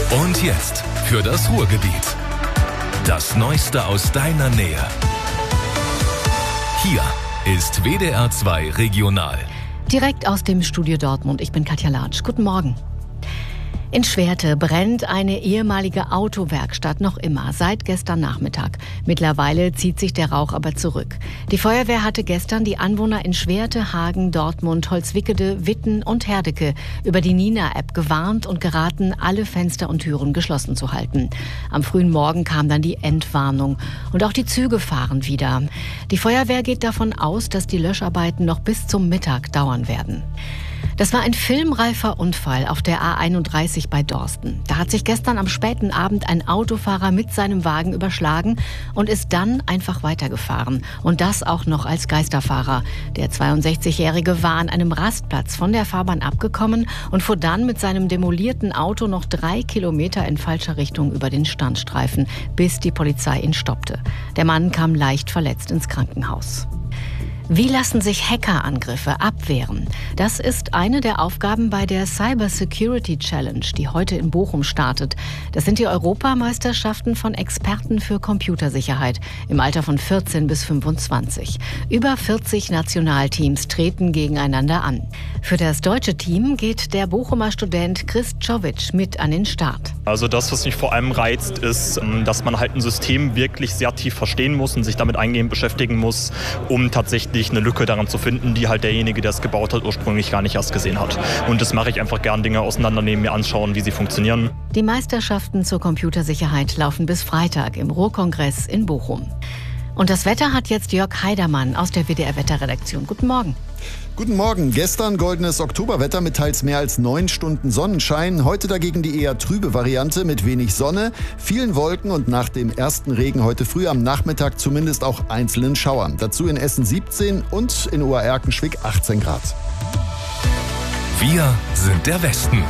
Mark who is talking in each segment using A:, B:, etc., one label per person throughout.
A: Und jetzt für das Ruhrgebiet. Das Neueste aus deiner Nähe. Hier ist WDR 2 Regional.
B: Direkt aus dem Studio Dortmund. Ich bin Katja Latsch. Guten Morgen. In Schwerte brennt eine ehemalige Autowerkstatt noch immer, seit gestern Nachmittag. Mittlerweile zieht sich der Rauch aber zurück. Die Feuerwehr hatte gestern die Anwohner in Schwerte, Hagen, Dortmund, Holzwickede, Witten und Herdecke über die Nina-App gewarnt und geraten, alle Fenster und Türen geschlossen zu halten. Am frühen Morgen kam dann die Entwarnung. Und auch die Züge fahren wieder. Die Feuerwehr geht davon aus, dass die Löscharbeiten noch bis zum Mittag dauern werden. Das war ein filmreifer Unfall auf der A31 bei Dorsten. Da hat sich gestern am späten Abend ein Autofahrer mit seinem Wagen überschlagen und ist dann einfach weitergefahren. Und das auch noch als Geisterfahrer. Der 62-Jährige war an einem Rastplatz von der Fahrbahn abgekommen und fuhr dann mit seinem demolierten Auto noch 3 Kilometer in falscher Richtung über den Standstreifen, bis die Polizei ihn stoppte. Der Mann kam leicht verletzt ins Krankenhaus. Wie lassen sich Hackerangriffe abwehren? Das ist eine der Aufgaben bei der Cyber Security Challenge, die heute in Bochum startet. Das sind die Europameisterschaften von Experten für Computersicherheit im Alter von 14 bis 25. Über 40 Nationalteams treten gegeneinander an. Für das deutsche Team geht der Bochumer Student Chris Czovic mit an den Start.
C: Also das, was mich vor allem reizt, ist, dass man halt ein System wirklich sehr tief verstehen muss und sich damit eingehend beschäftigen muss, um tatsächlich eine Lücke daran zu finden, die halt derjenige, der es gebaut hat, ursprünglich gar nicht erst gesehen hat. Und das mache ich einfach gern, Dinge auseinandernehmen, mir anschauen, wie sie funktionieren.
B: Die Meisterschaften zur Computersicherheit laufen bis Freitag im Ruhrkongress in Bochum. Und das Wetter hat jetzt Jörg Heidermann aus der WDR-Wetterredaktion. Guten Morgen.
D: Guten Morgen. Gestern goldenes Oktoberwetter mit teils mehr als 9 Stunden Sonnenschein. Heute dagegen die eher trübe Variante mit wenig Sonne, vielen Wolken und nach dem ersten Regen heute früh am Nachmittag zumindest auch einzelnen Schauern. Dazu in Essen 17 und in Ohr-Erkenschwick 18 Grad.
A: Wir sind der Westen.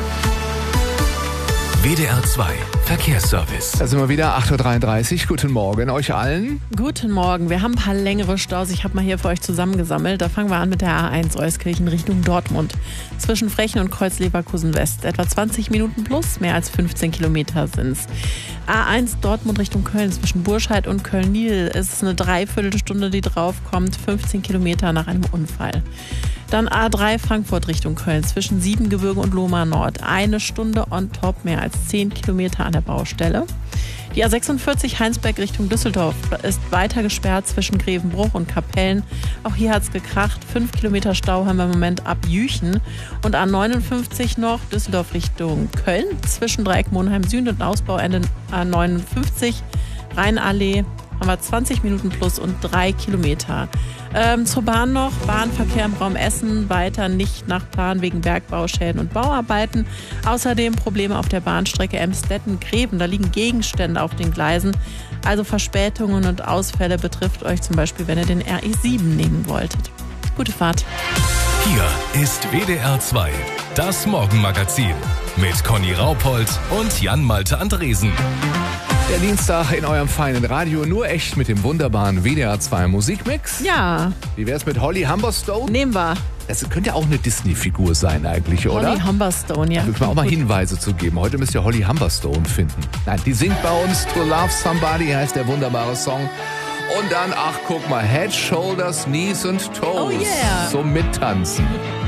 A: WDR 2 Verkehrsservice.
E: Da sind wir wieder, 8.33 Uhr. Guten Morgen euch allen.
F: Guten Morgen. Wir haben ein paar längere Staus. Ich habe mal hier für euch zusammengesammelt. Da fangen wir an mit der A1 Euskirchen Richtung Dortmund. Zwischen Frechen und Kreuz Leverkusen West. Etwa 20 Minuten plus, mehr als 15 Kilometer sind's. A1 Dortmund Richtung Köln zwischen Burscheid und Köln-Niel ist es eine Dreiviertelstunde, die draufkommt. 15 Kilometer nach einem Unfall. Dann A3 Frankfurt Richtung Köln zwischen Siebengebirge und Lohmar Nord. 1 Stunde on top, mehr als 10 Kilometer an der Baustelle. Die A46 Heinsberg Richtung Düsseldorf ist weiter gesperrt zwischen Grevenbruch und Kapellen. Auch hier hat's gekracht. 5 Kilometer Stau haben wir im Moment ab Jüchen. Und A59 noch Düsseldorf Richtung Köln zwischen Dreieck Monheim Süd und Ausbauende A59 Rheinallee haben wir 20 Minuten plus und 3 Kilometer. Zur Bahn noch, Bahnverkehr im Raum Essen weiter nicht nach Plan wegen Bergbauschäden und Bauarbeiten. Außerdem Probleme auf der Bahnstrecke Emstetten-Greven, da liegen Gegenstände auf den Gleisen. Also Verspätungen und Ausfälle betrifft euch zum Beispiel, wenn ihr den RE7 nehmen wolltet. Gute Fahrt.
A: Hier ist WDR 2, das Morgenmagazin mit Conny Raupold und Jan-Malte Andresen.
E: Der Dienstag in eurem feinen Radio, nur echt mit dem wunderbaren WDR 2 Musikmix.
F: Ja.
E: Wie wär's mit Holly Humberstone?
F: Nehmen wir.
E: Das könnte ja auch eine Disney-Figur sein eigentlich, oder?
F: Holly Humberstone, ja.
E: Da müssen wir auch mal Hinweise zu geben. Heute müsst ihr Holly Humberstone finden. Nein, die singt bei uns To Love Somebody, heißt der wunderbare Song. Und dann, ach guck mal, Head, Shoulders, Knees und Toes.
F: Oh yeah.
E: Zum Mittanzen.